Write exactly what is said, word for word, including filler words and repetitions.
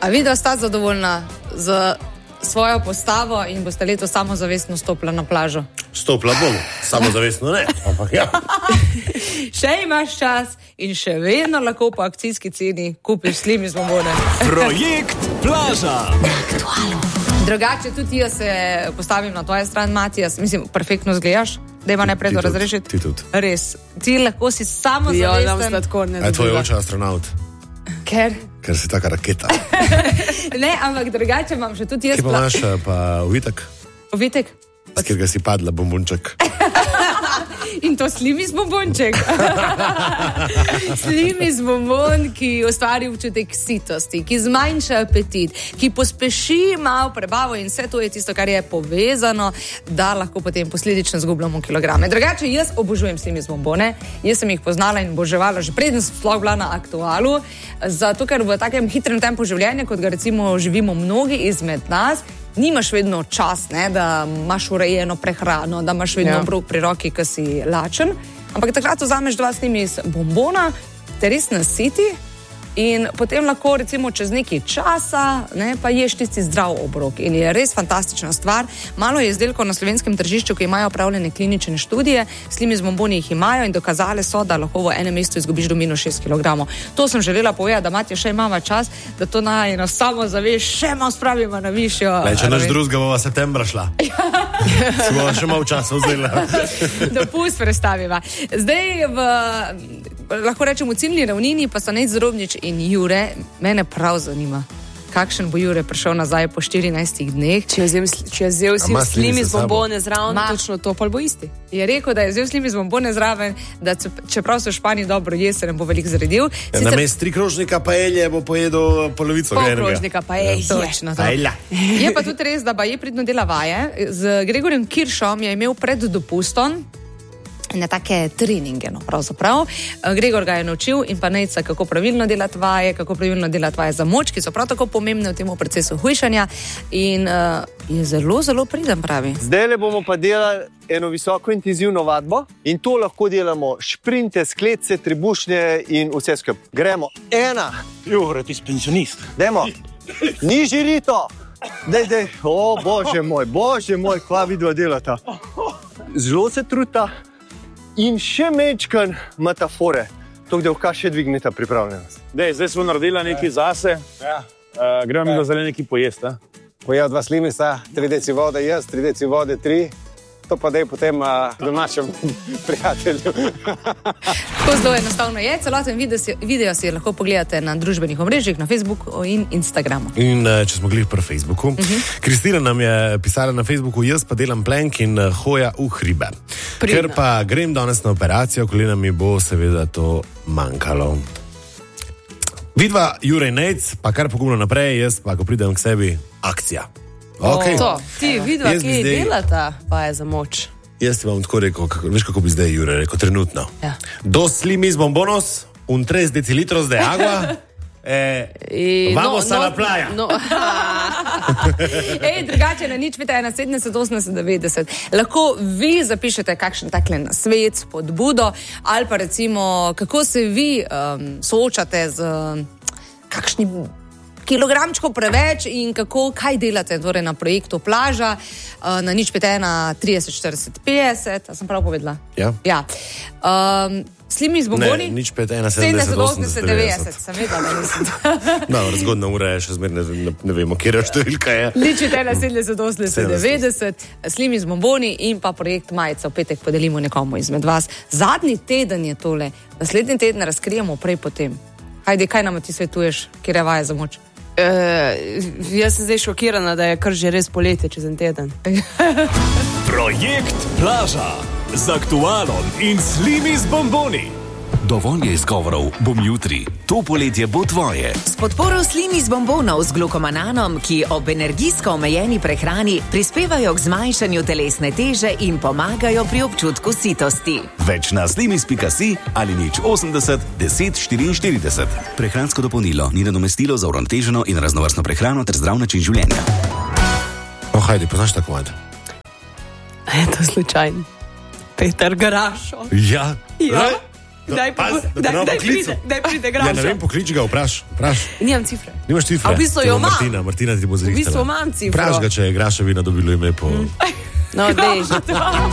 A vidva sta zadovoljna z svojo postavo in boste leto samozavestno stopila na plažo? Stopila bom, samozavestno ne, ampak ja. Še imaš čas in še vedno lahko po akcijski ceni kupiš Slim iz bombone. Projekt Plaža. Aktualno. Drugače, tudi jaz se postavim na tvoje stran, Matijas. Mislim, perfektno zgledaš. Dajmo najprej to razrešiti. Ti tudi. Res. Ti lahko si samozavesten. A je tvoj oče astronaut? Ker? Ker si taka raketa. Ne, ampak drugače imam še tudi jaz... Kje pa imaš pa Ovitek? Ovitek? Z kjerga si padla bombonček. In to Slim iz bombonček. Slim iz bombon, ki ustvari občutek sitosti, ki zmanjša apetit, ki pospeši malo prebavo in vse to je tisto, kar je povezano, da lahko potem posledično zgubljamo kilograme. Drugače, jaz obožujem Slim iz bombone. Jaz sem jih poznala in oboževala že preden sem sploh bila na Aktualu, zato ker v takem hitrem tempu življenja, kot ga recimo živimo mnogi izmed nas, nimaš vedno čas, ne, da imaš urejeno prehrano, da imaš vedno ja. Obrok pri roki, ki si lačen. Ampak takrat vzameš dva Slim iz bombona, te res nasiti in potem lahko recimo čez nekaj časa ne, pa ješ tisti zdrav obrok. In je res fantastična stvar. Malo je izdelkov na slovenskem tržišču, ki imajo opravljene klinične študije. Slim iz bomboni jih imajo in dokazali so, da lahko v enem mesecu izgubiš do minus šest kilogramov. To sem želela povedati, da Matija še imamo čas, da to najeno samo zaveš, še malo spravimo na višjo. Le, če naš drugega bova septembra šla. Si bova še malo časa vzela. Dopust prestaviva. Zdaj v, lahko rečem, v ciljni ravnini pa so Nejc Drobnič in Jure. Mene prav zanima, kakšen bo Jure prišel nazaj po štirinajstih dneh. Če je vzel si Slim iz bombone zraven, točno to pa bo isti. Je rekel, da je vzel Slim iz bombone zraven, da čeprav so v Španiji dobro je, se ne bo veliko zredil. Ja, Sicer... Na mest tri krožnika paelje bo pojedel polovico enega. Pol krožnika paelje. Točno to. Je pa tudi res, da ba je pridno dela vaje. Z Gregorjem Kiršom je imel pred dopustom na take treninge, no, pravzaprav. Gregor ga je naučil in pa Nejca, kako pravilno delati vaje, kako pravilno delati vaje za moč, ki so prav tako pomembne v tem procesu hujšanja in uh, je zelo, zelo priden, pravi. Zdaj le bomo pa delali eno visoko intenzivno vadbo in to lahko delamo šprinte, skletce, trebušnje in vse skupaj. Gremo. Ena. Jure, ti si pensionist. Dajmo. Ni želito. Dej, dej. O, bože moj, bože moj, kva vidva delata. Zelo se truta. In še mečkan metafore, to, da vka še dvigneta pripravljenost. Dej, zdaj smo naredila nekaj zase, ja. uh, gremo mi do zelo nekaj pojesti. Pojejo dva Slimisa, tri deci vode jaz, tri deci vode tri, to pa dej potem uh, domačem prijatelju. Tako zelo enostavno je, celoten video si, video si lahko pogledate na družbenih omrežjih, na Facebooku in Instagramu. In uh, če smo glih pri Facebooku, uh-huh. Kristina nam je pisala na Facebooku, jaz pa delam plank in uh, hoja v hribe. Prina. Ker pa grem danes na operacijo, kolena mi bo seveda to manjkalo. Vidva, Jure in Nejc, pa kar pogumno naprej, jaz pa, ko pridem k sebi, akcija. Okay. To, ti vidva, ki zdaj... delata, pa je za moč. Jaz ti vam tako rekel, kako, veš kako bi zdaj, Jure, rekel, trenutno. Ja. Dos Slim iz bombonos, un tres decilitros de agua, eh, I, vamos no, a no, la playa. No. Ej, drugače na nič peta ena sedemdeset osemdeset devetdeset. Lahko vi zapišete kakšen takle nasvet, spodbudo, ali pa recimo, kako se vi um, soočate z um, kakšnim kilogramčkov preveč in kako, kaj delate torej na projektu Plaža, na nič pet ena trideset štirideset petdeset, a sem prav povedala? Ja. Ja. Um, Slim iz bomboni? Ne, nič pet ena sedemdeset osemdeset devetdeset. Sem vedela, da nisem. No, razgodna ura je še zmer, ne, ne, ne vemo, kjer številka je. Nič pet ena sedemdeset osemdeset devetdeset, Slim iz bomboni in pa projekt Majica v petek podelimo nekomu izmed vas. Zadnji teden je tole, naslednji teden razkrijemo prej potem. Hajde, kaj nam ti svetuješ, kjer je vaje za moč? Uh, jaz sem zdaj šokirana, da je kar že res poletje čez en teden. Projekt Plaža z Aktualom in Slim iz bomboni. Dovolj je izgovorov, bom jutri. To poletje bo tvoje. S podporo Slim iz bombonov z glukomananom, ki ob energijsko omejeni prehrani prispevajo k zmanjšanju telesne teže in pomagajo pri občutku sitosti. Več na slimis pika si ali nič osemdeset deset štiriinštirideset. Prehransko dopolnilo ni nadomestilo za uravnoteženo in raznovrstno prehrano ter zdrav način življenja. Oh, hajde, poznaš ta komad? Je to slučajno? Peter Garašo. Ja. Ja. Daj, Pas, po, da te daj, ne bo daj, poklical. pride, daj pride, Ja, graša. ne vem, poklič ga, vpraš. vpraš. Nimam cifre. Nimaš cifre? A v bistvu Te jo bo ima. Martina, Martina ti bo zrihtala. V bistvu imam cifro. Vpraš ga, če je Graševina dobilo ime po... No, dej.